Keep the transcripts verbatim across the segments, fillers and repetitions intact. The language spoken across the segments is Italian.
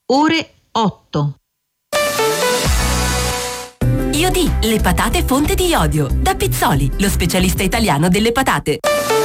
ore otto. Iodì, le patate fonte di iodio. Da Pizzoli, lo specialista italiano delle patate.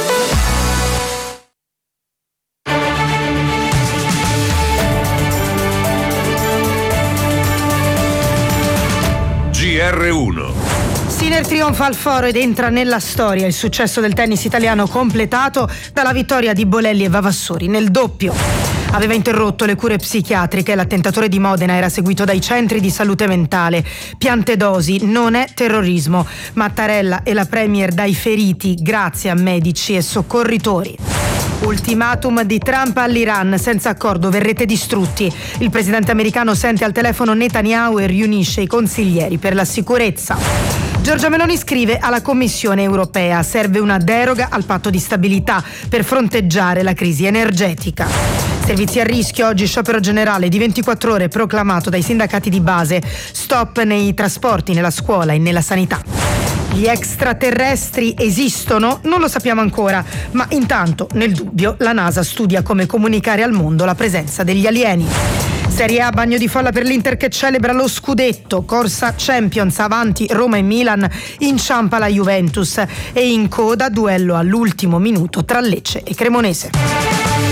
G R uno. Sinner trionfa al Foro ed entra nella storia. Il successo del tennis italiano completato dalla vittoria di Bolelli e Vavassori nel doppio. Aveva interrotto le cure psichiatriche, l'attentatore di Modena era seguito dai centri di salute mentale. Piantedosi non è terrorismo. Mattarella e la Premier dai feriti grazie a medici e soccorritori. Ultimatum di Trump all'Iran: senza accordo verrete distrutti. Il presidente americano sente al telefono Netanyahu e riunisce i consiglieri per la sicurezza. Giorgia Meloni scrive alla Commissione europea: serve una deroga al patto di stabilità per fronteggiare la crisi energetica. Servizi a rischio, oggi sciopero generale di ventiquattro ore proclamato dai sindacati di base. Stop nei trasporti, nella scuola e nella sanità. Gli extraterrestri esistono? Non lo sappiamo ancora, ma intanto, nel dubbio, la NASA studia come comunicare al mondo la presenza degli alieni. Serie A, bagno di folla per l'Inter che celebra lo scudetto. Corsa Champions, avanti Roma e Milan, inciampa la Juventus e in coda duello all'ultimo minuto tra Lecce e Cremonese.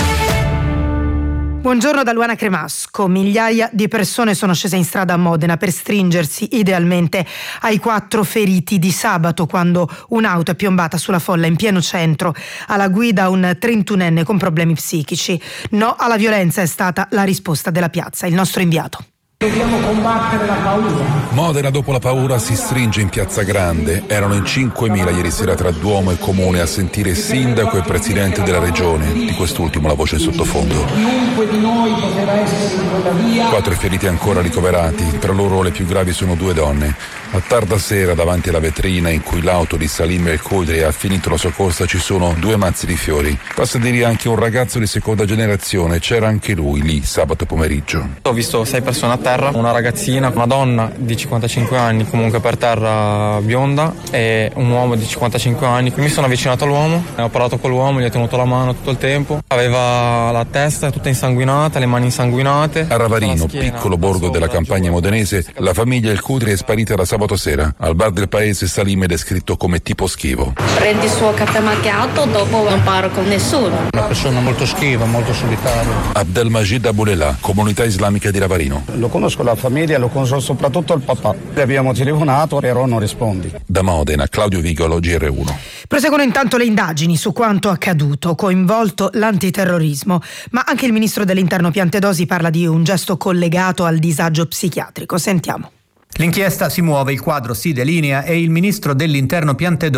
Buongiorno da Luana Cremasco. Migliaia di persone sono scese in strada a Modena per stringersi idealmente ai quattro feriti di sabato quando un'auto è piombata sulla folla in pieno centro. Alla guida un trentunenne con problemi psichici. No alla violenza è stata la risposta della piazza. Il nostro inviato. Dobbiamo combattere la paura. Modena dopo la paura si stringe in Piazza Grande. Erano in cinquemila ieri sera tra Duomo e Comune a sentire il sindaco e presidente della regione, di quest'ultimo la voce in sottofondo. Chiunque di noi potrà essere in quella via. Quattro feriti ancora ricoverati, tra loro le più gravi sono due donne. A tarda sera davanti alla vetrina in cui l'auto di Salim El Khudri ha finito la sua corsa ci sono due mazzi di fiori. Passa di lì anche un ragazzo di seconda generazione, c'era anche lui lì sabato pomeriggio. Ho visto sei persone a terra, una ragazzina, una donna di cinquantacinque anni comunque per terra bionda e un uomo di cinquantacinque anni. Mi sono avvicinato all'uomo, ho parlato con l'uomo, gli ho tenuto la mano tutto il tempo. Aveva la testa tutta insanguinata, le mani insanguinate. A Ravarino, piccolo borgo della campagna modenese, la famiglia El Khudri è sparita da sabato sera. Al bar del paese Salim è descritto come tipo schivo. Prendi il suo caffè macchiato, dopo non parlo con nessuno. Una persona molto schiva, molto solitaria. Abdelmajid Aboulela, comunità islamica di Ravarino. Lo conosco la famiglia, lo conosco soprattutto il papà. Le abbiamo telefonato, però non rispondi. Da Modena, Claudio Vigolo, G R uno. Proseguono intanto le indagini su quanto accaduto, coinvolto l'antiterrorismo, ma anche il ministro dell'Interno Piantedosi parla di un gesto collegato al disagio psichiatrico. Sentiamo. L'inchiesta si muove, il quadro si delinea e il ministro dell'Interno Piantedosi